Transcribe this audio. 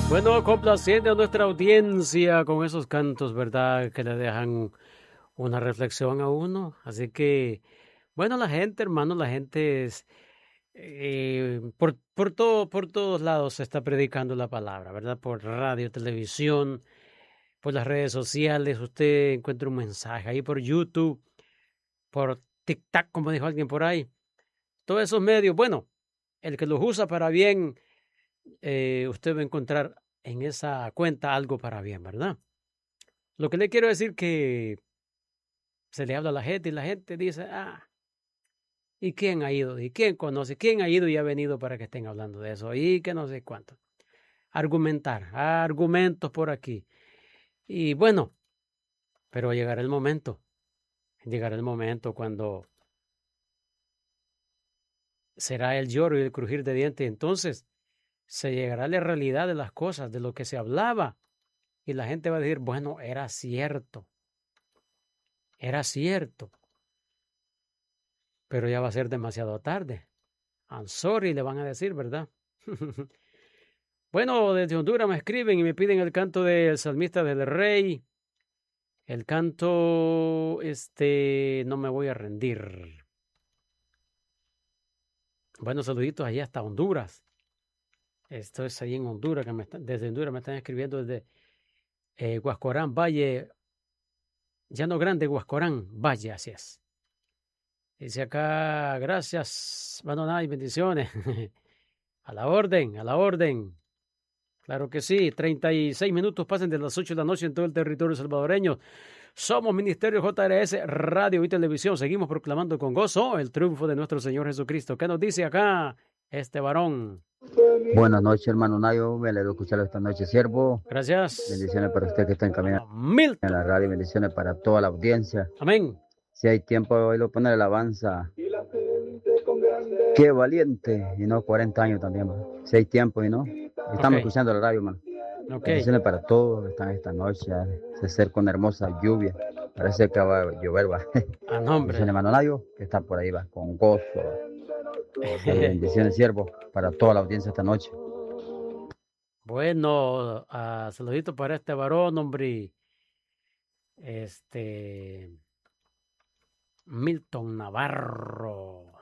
Bueno, complaciendo a nuestra audiencia con esos cantos, ¿verdad? Que le dejan una reflexión a uno. Así que, bueno, la gente, hermano, la gente es, por todos lados se está predicando la palabra, ¿verdad? Por radio, televisión, por las redes sociales, usted encuentra un mensaje ahí por YouTube, por TikTok, como dijo alguien por ahí. Todos esos medios, bueno, el que los usa para bien, usted va a encontrar en esa cuenta algo para bien, ¿verdad? Lo que le quiero decir que se le habla a la gente y la gente dice, ¿y quién ha ido? ¿Y quién conoce? ¿Quién ha ido y ha venido para que estén hablando de eso? Y que no sé cuánto. Argumentar, argumentos por aquí. Y bueno, pero llegará el momento cuando será el lloro y el crujir de dientes. Entonces se llegará a la realidad de las cosas, de lo que se hablaba. Y la gente va a decir, bueno, era cierto, era cierto. Pero ya va a ser demasiado tarde. I'm sorry, le van a decir, ¿verdad? Bueno, desde Honduras me escriben y me piden el canto del salmista del rey. El canto, no me voy a rendir. Bueno, saluditos allá hasta Honduras. Esto es ahí en Honduras, desde Honduras me están escribiendo desde Huascorán, Valle, Llano Grande, Huascorán, Valle, así es. Dice acá, gracias, y bendiciones. A la orden, a la orden. Claro que sí, 36 minutos pasan de las 8 de la noche en todo el territorio salvadoreño. Somos Ministerio JRS Radio y Televisión. Seguimos proclamando con gozo el triunfo de nuestro Señor Jesucristo. ¿Qué nos dice acá este varón? Buenas noches, hermano Nayo. Me alegro escucharlo esta noche, siervo. Gracias. Bendiciones para usted que está en camino Hermano en Milton. la radio. Bendiciones para toda la audiencia. Amén. Si hay tiempo, hoy lo pone alabanza. Qué valiente. Y no 40 años también, man. Si hay tiempo y no. Ok, Estamos escuchando la radio, man. ok. Bendiciones para todos que están esta noche. Se acerca una hermosa lluvia. Parece que va a llover, va. A Bendiciones, nombre. hermano Nayo, que está por ahí, va. Con gozo. Bendiciones, siervo, para toda la audiencia esta noche. Bueno, saludito para este varón, hombre. Milton Navarro.